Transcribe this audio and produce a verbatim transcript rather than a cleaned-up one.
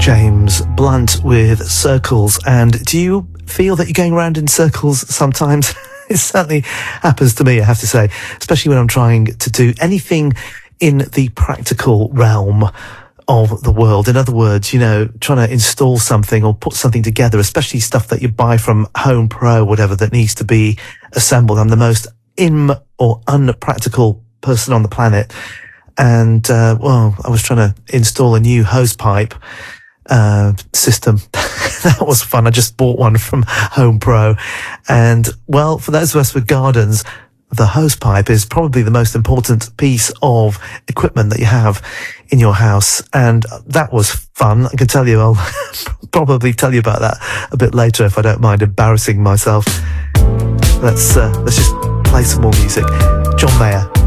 James Blunt with Circles. And do you feel that you're going around in circles sometimes? It certainly happens to me, I have to say, especially when I'm trying to do anything in the practical realm of the world. In other words, you know, trying to install something or put something together, especially stuff that you buy from Home Pro, whatever, that needs to be assembled. I'm the most im or unpractical person on the planet. And, uh, well, I was trying to install a new hose pipe uh system. That was fun. I just bought one from Home Pro. And, well, for those of us with gardens, the hose pipe is probably the most important piece of equipment that you have in your house. And that was fun. I can tell you, I'll probably tell you about that a bit later if I don't mind embarrassing myself. Let's, uh, let's just play some more music. John Mayer.